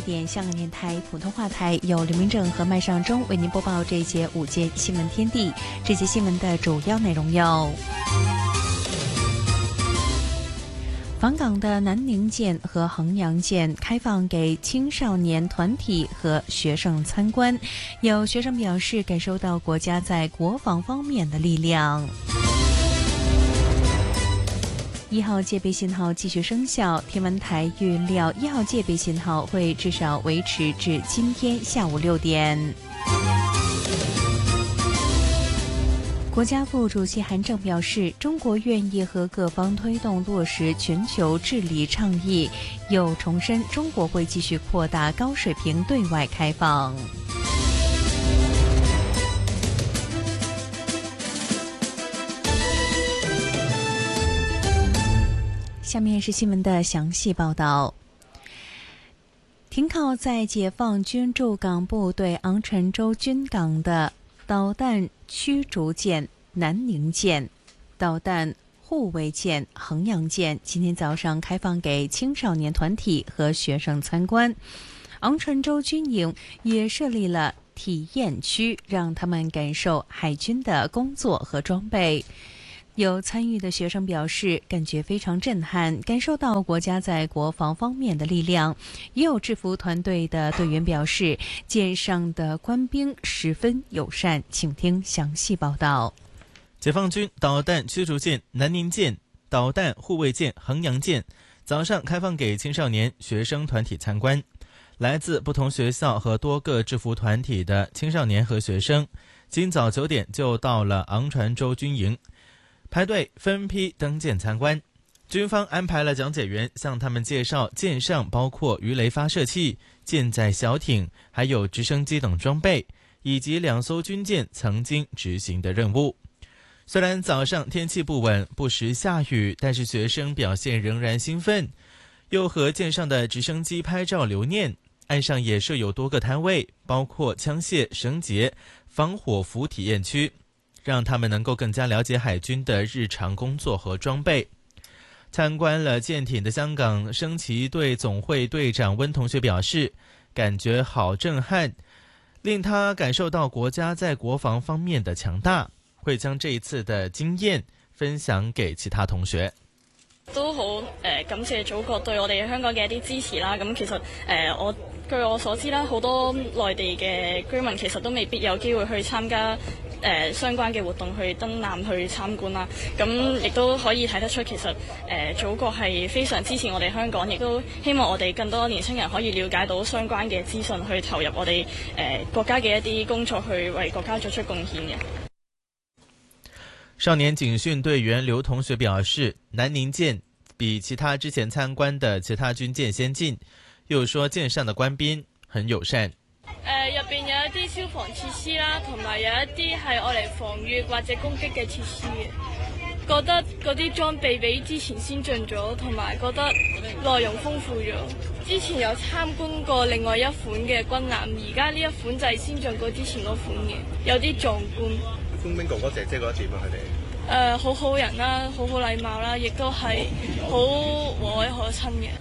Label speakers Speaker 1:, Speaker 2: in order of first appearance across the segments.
Speaker 1: 点，香港电台普通话台由刘明正和麦尚中为您播报这一节午间新闻天地。这节新闻的主要内容有：访港的南宁舰和衡阳舰开放给青少年团体和学生参观，有学生表示感受到国家在国防方面的力量。1号戒备信号继续生效，天文台预料1号戒备信号会至少维持至今天下午6点。国家副主席韩正表示，中国愿意和各方推动落实全球治理倡议，又重申中国会继续扩大高水平对外开放。下面是新闻的详细报道。停靠在解放军驻港部队昂船洲军港的导弹驱逐舰南宁舰、导弹护卫舰衡阳舰今天早上开放给青少年团体和学生参观。昂船洲军营也设立了体验区，让他们感受海军的工作和装备。有参与的学生表示，感觉非常震撼，感受到国家在国防方面的力量。也有制服团队的队员表示，舰上的官兵十分友善。请听详细报道。
Speaker 2: 解放军导弹驱逐舰南宁舰、导弹护卫舰衡阳舰早上开放给青少年学生团体参观。来自不同学校和多个制服团体的青少年和学生，今早9点就到了昂船洲军营，排队分批登舰参观。军方安排了讲解员向他们介绍舰上包括鱼雷发射器、舰载小艇还有直升机等装备，以及2艘军舰曾经执行的任务。虽然早上天气不稳，不时下雨，但是学生表现仍然兴奋，又和舰上的直升机拍照留念。岸上也设有多个摊位，包括枪械、绳结、防火服体验区，让他们能够更加了解海军的日常工作和装备。参观了舰艇的香港升旗队总会队长温同学表示，感觉好震撼，令他感受到國家在國防方面的強大，會將這一次的經驗分享給其他同學。
Speaker 3: 都好感謝祖國對我哋香港嘅一啲支持啦。咁其實據我所知啦，好多內地嘅居民其實都未必有機會去參加相關嘅活動，去登艦去參觀啦。咁亦都可以睇得出其實祖國係非常支持我哋香港，亦都希望我哋更多年輕人可以了解到相關嘅資訊，去投入我哋國家嘅一啲工作，去為國家作出貢獻嘅。
Speaker 2: 少年警訓隊員劉同學表示，南寧艦比其他之前參觀的其他軍艦先進，又說艦上的官兵很友善。
Speaker 3: 入邊有一啲消防設施啦，同埋有一啲係愛嚟防禦或者攻擊嘅設施嘅。覺得嗰啲裝備比之前先進咗，同埋覺得內容豐富咗。之前有參觀過另外一款嘅軍艦，而家呢一款就係先進過之前嗰款嘅，有啲壯觀。官兵哥哥姐姐覺得點啊？佢哋好好人啦，好好禮貌啦，亦都係好和藹可親嘅。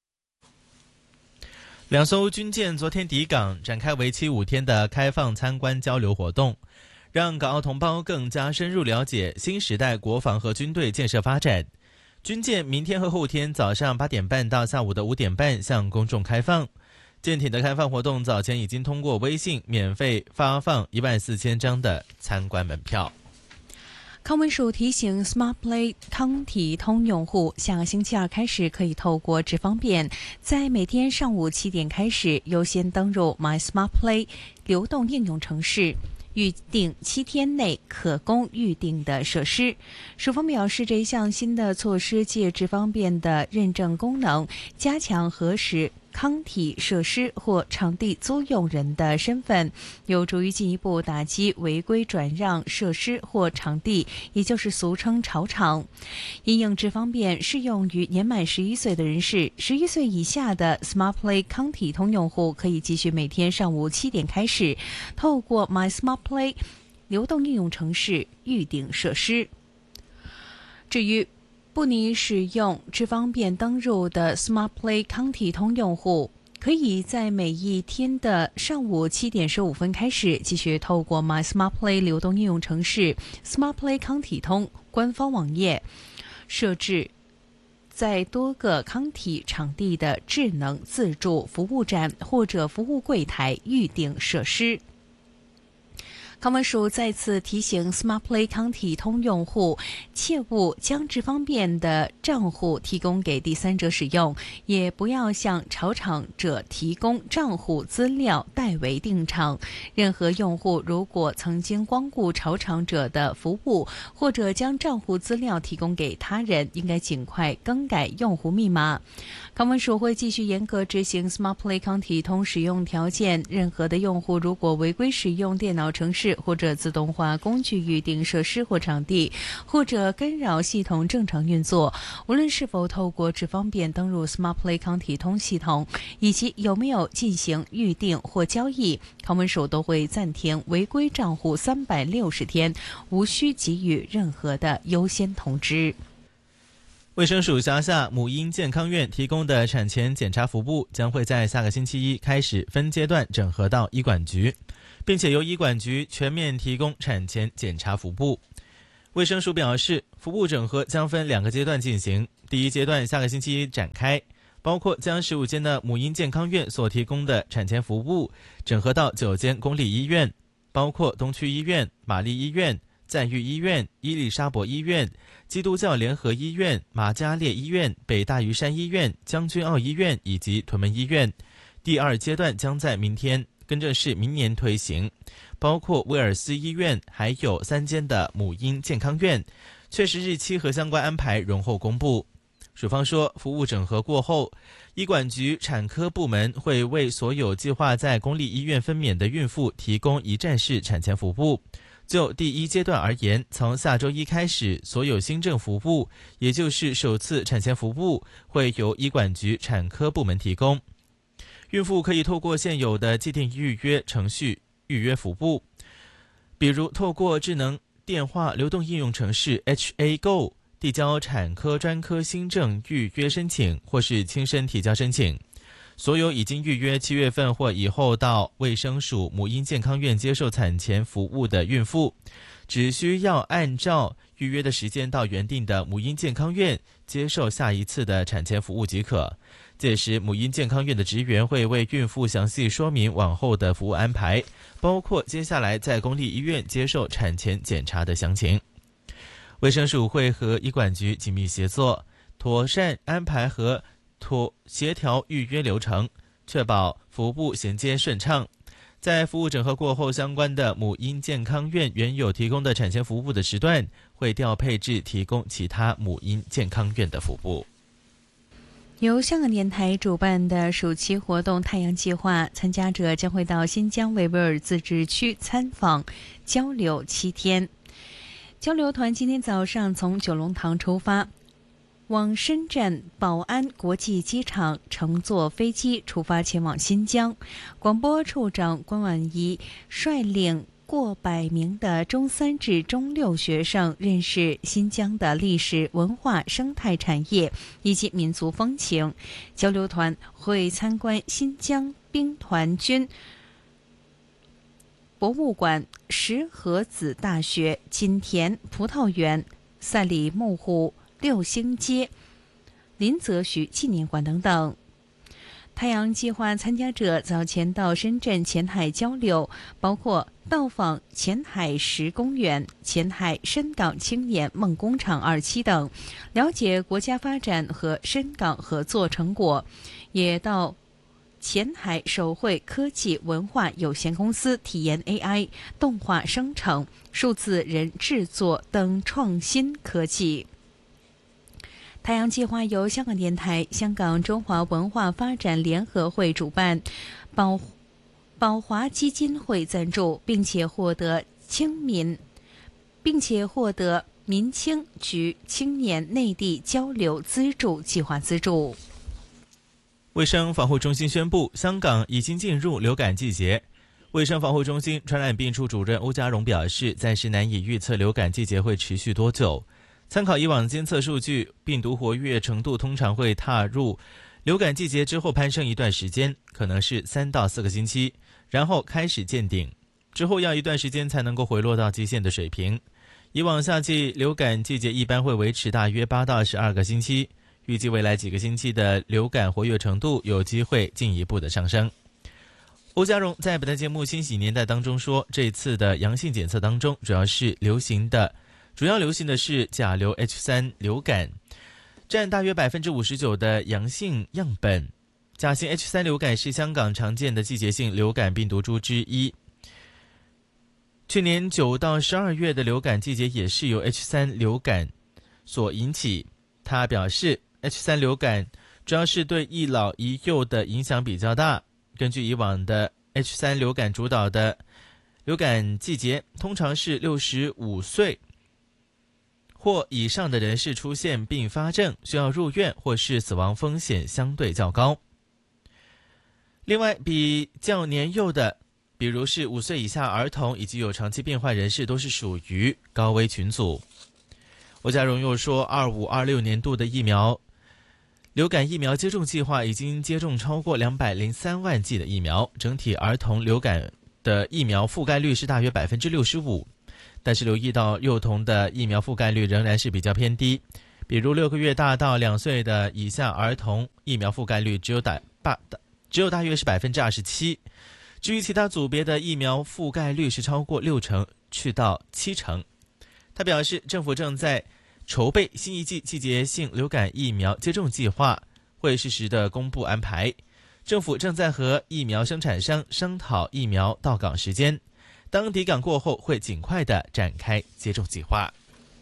Speaker 2: 2艘軍艦昨天抵港，展開為期5天的開放參觀交流活動，讓港澳同胞更加深入了解新時代國防和軍隊建設發展。軍艦明天和後天早上8點半到下午的5點半向公眾開放。艦艇的開放活動早前已經通過微信免費發放14000張的參觀門票。
Speaker 1: 康文署提醒 SmartPlay 康體通用戶，下個星期2開始可以透過智方便，在每天上午7點開始優先登入 My SmartPlay 流動應用程式，預定7天內可供預定的設施。署方表示，這一項新的措施借智方便的認證功能，加強核實康體設施或場地租用人的身份，有助於進一步打擊違規轉讓設施或場地，也就是俗稱炒場。因應智方便適用於年滿11歲的人士，11歲以下的 SmartPlay 康體通用戶可以繼續每天上午7點開始，透過 My SmartPlay 流動應用程式預訂設施。至於不擬使用智方便登入的 SmartPlay 康體通用戶， 可以在每一天的上午7点15分开始，继续透过 My Smart Play 流动应用程式 Smart Play 康体通官方网页设置在多个康体场地的智能自助服务站或者服务柜台预订设施。康文署再次提醒 Smart Play 康体通用户，切勿将智方便的账户提供给第三者使用，也不要向炒场者提供账户资料代为订场。任何用户如果曾经光顾炒场者的服务，或者将账户资料提供给他人，应该尽快更改用户密码。康文署会继续严格执行 Smart Play 康体通使用条件，任何的用户如果违规使用电脑程式或者自动化工具预订设施或场地，或者干扰系统正常运作，无论是否透过智方便登入 Smart Play 康体通系统，以及有没有进行预订或交易，康文署都会暂停违规账户360天，无需给予任何的优先通知。
Speaker 2: 卫生署辖下母婴健康院提供的产前检查服务将会在下个星期一开始分阶段整合到医管局，并且由医管局全面提供产前检查服务。卫生署表示，服务整合将分2个阶段进行，第一阶段下个星期一展开，包括将15间的母婴健康院所提供的产前服务整合到9间公立医院，包括东区医院、玛丽医院、赞誉医院、伊丽莎白医院、基督教联合医院、马加列医院、北大屿山医院、将军澳医院以及屯门医院。第2阶段将在明天，跟着是明年推行，包括威尔斯医院，还有3间的母婴健康院，确实日期和相关安排容后公布。署方说，服务整合过后，医管局产科部门会为所有计划在公立医院分娩的孕妇提供一站式产前服务。就第1阶段而言，从下周一开始，所有新政服务，也就是首次产前服务，会由医管局产科部门提供。孕妇可以透过现有的既定预约程序预约服务，比如透过智能电话流动应用程式 HA Go 递交产科专科新政预约申请，或是亲身提交申请。所有已经预约7月份或以后到卫生署母婴健康院接受产前服务的孕妇，只需要按照预约的时间到原定的母婴健康院接受下一次的产前服务即可。届时母婴健康院的职员会为孕妇详细说明往后的服务安排，包括接下来在公立医院接受产前检查的详情。卫生署会和医管局紧密协作，妥善安排和协调预约流程，确保服务衔接顺畅。在服务整合过后，相关的母婴健康院原有提供的产前服务的时段会调配至提供其他母婴健康院的服务。
Speaker 1: 由香港电台主办的暑期活动太阳计划，参加者将会到新疆维吾尔自治区参访交流7天。交流团今天早上从九龙塘出发，往深圳宝安国际机场乘坐飞机出发前往新疆。广播处长关婉仪率领过百名的中3至中6学生认识新疆的历史文化生态产业以及民族风情。交流团会参观新疆兵团军博物馆、石河子大学、锦田葡萄园、赛里木湖、六星街、林则徐纪念馆等等。太阳计划参加者早前到深圳前海交流，包括到访前海石公园、前海深港青年梦工厂2期等，了解国家发展和深港合作成果，也到前海手绘科技文化有限公司体验 AI 动画生成、数字人制作等创新科技。太阳计划由香港电台、香港中华文化发展联合会主办，宝华基金会赞助，并且获得民青局青年内地交流资助计划资助。
Speaker 2: 卫生防护中心宣布，香港已经进入流感季节。卫生防护中心传染病处主任欧家荣表示，暂时难以预测流感季节会持续多久。参考以往监测数据，病毒活跃程度通常会踏入流感季节之后攀升一段时间，可能是3到4个星期，然后开始见顶，之后要一段时间才能够回落到极限的水平。以往夏季流感季节一般会维持大约8到12个星期，预计未来几个星期的流感活跃程度有机会进一步的上升。欧家荣在本台节目《新喜年代》当中说，这次的阳性检测当中主要流行的是甲流 H3 流感，占大约 59% 的阳性样本。甲型 H3 流感是香港常见的季节性流感病毒株之一。去年9到12月的流感季节也是由 H3 流感所引起。他表示 H3 流感主要是对一老一幼的影响比较大。根据以往的 H3 流感主导的流感季节，通常是65岁或以上的人士出现并发症，需要入院或是死亡风险相对较高。另外，比较年幼的，比如是5岁以下儿童以及有长期病患人士，都是属于高危群组。欧家荣又说，25-26年度的流感疫苗接种计划已经接种超过203万剂的疫苗，整体儿童流感的疫苗覆盖率是大约 65%， 但是留意到幼童的疫苗覆盖率仍然是比较偏低，比如6个月大到2岁的以下儿童疫苗覆盖率只有大约是 27%， 至于其他组别的疫苗覆盖率是超过6成去到7成。他表示，政府正在筹备新一季季节性流感疫苗接种计划，会适时的公布安排。政府正在和疫苗生产商商讨疫苗到港时间，当抵港过后会尽快的展开接种计划。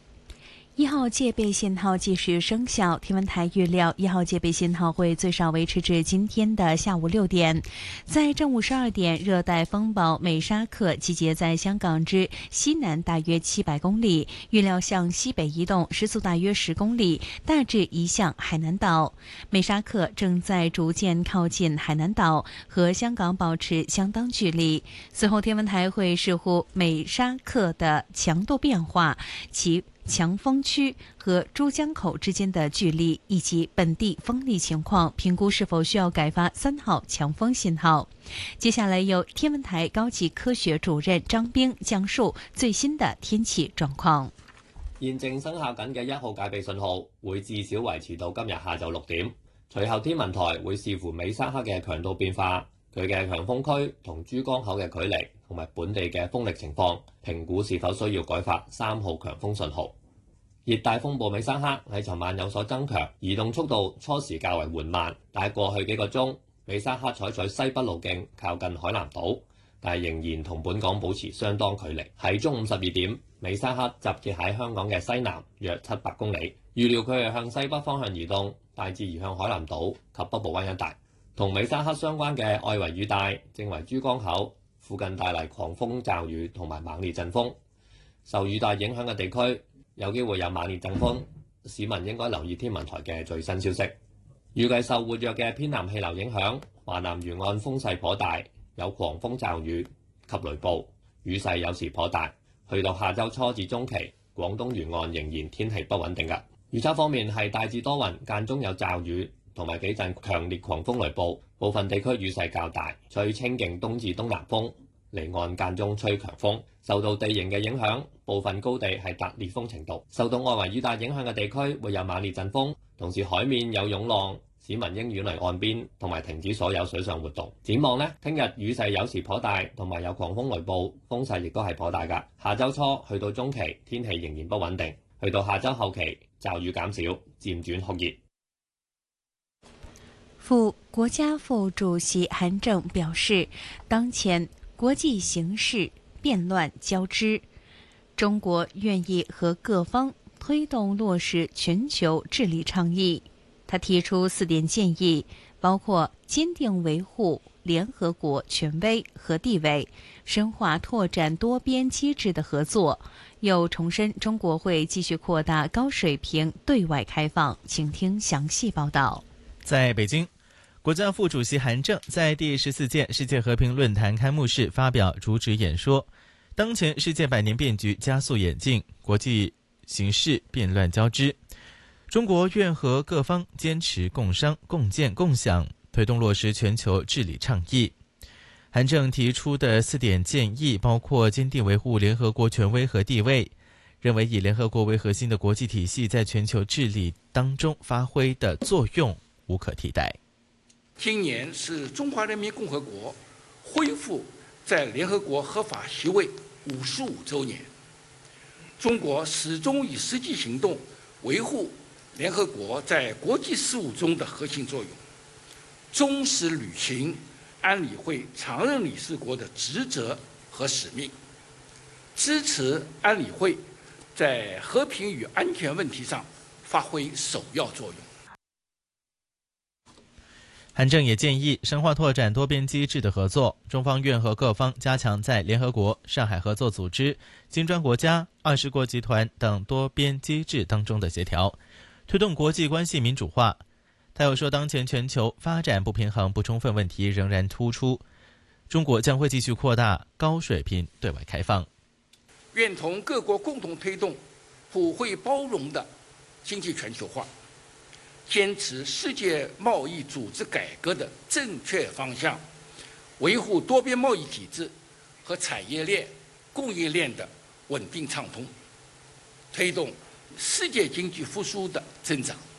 Speaker 1: 1号戒备信号继续生效，天文台预料1号戒备信号会最少维持至今天的下午6点。在正午12点，热带风暴美沙克集结在香港之西南大约700公里，预料向西北移动，时速大约10公里，大致移向海南岛。美沙克正在逐渐靠近海南岛，和香港保持相当距离。随后天文台会视乎美沙克的强度变化，其强风区和珠江口之间的距离以及本地风力情况，评估是否需要改发3号强风信号。接下来由天文台高级科学主任張兵講述最新的天氣狀況。
Speaker 4: 現正生效緊嘅1號戒備信號會至少維持到今日下晝6點，隨後天文台會視乎美沙克嘅強度變化、佢嘅強風區同珠江口嘅距離同埋本地嘅風力情況，評估是否需要改發3號強風信號。熱帶風暴美沙克喺尋晚有所增強，移動速度初時較為緩慢，但係過去幾個鐘，美沙克採取西北路徑靠近海南島，但係仍然同本港保持相當距離。喺中午12點，美沙克集結喺香港嘅西南約700公里，預料佢係向西北方向移動，大致移向海南島及北部灣一帶。同美沙克相關嘅外圍雨帶正為珠江口附近帶嚟狂風驟雨同埋猛烈陣風，受雨帶影響嘅地區有機會有猛烈陣風，市民應該留意天文台嘅最新消息。預計受活躍嘅偏南氣流影響，華南沿岸風勢頗大，有狂風驟雨及雷暴，雨勢有時頗大。去到下週初至中期，廣東沿岸仍然天氣不穩定㗎。預測方面係大致多雲，間中有驟雨同埋幾陣強烈狂風雷暴，部分地區雨勢較大，吹清勁東至東南風，離岸間中吹強風。受到地形嘅影響，部分高地係達烈風程度。受到外圍雨帶影響嘅地區會有猛烈陣風，同時海面有湧浪，市民應遠離岸邊同埋停止所有水上活動。展望呢，聽日雨勢有時頗大，同埋有狂風雷暴，風勢亦都係頗大㗎。下週初去到中期，天氣仍然不穩定，去到下週後期驟雨減少，漸轉酷熱。
Speaker 1: 國家副主席韓正表示，當前國際形勢變亂交織，中國願意和各方推動落實全球治理倡議。他提出4點建議，包括堅定維護聯合國權威和地位，深化拓展多邊機制的合作，又重申中國會繼續擴大高水平對外開放。請聽詳細報道。
Speaker 2: 在北京，國家副主席韓正在第14屆世界和平論壇開幕式發表主旨演說。當前世界百年變局加速演進，國際形勢變亂交織， 中国愿和各方坚持共商、共建、共享，推动落实全球治理倡议。韩正提出的4点建议包括坚定维护联合国权威和地位，认为以联合国为核心的国际体系在全球治理当中发挥的作用无可替代。
Speaker 5: 今年是中华人民共和国恢复在联合国合法席位55周年，中国始终以实际行动维护联合国在国际事务中的核心作用，忠实履行安理会常任理事国的职责和使命，支持安理会在和平与安全问题上发挥首要作用。
Speaker 2: 韩正也建议深化拓展多边机制的合作，中方愿和各方加强在联合国、上海合作组织、金砖国家、20国集团等多边机制当中的协调，推动国际关系民主化。他又说，当前全球发展不平衡不充分问题仍然突出，中国将会继续扩大高水平对外开放，
Speaker 5: 愿同各国共同推动普惠包容的经济全球化，坚持世界贸易组织改革的正确方向，维护多边贸易体制和产业链、供应链的稳定畅通，推动世界经济复苏的增长。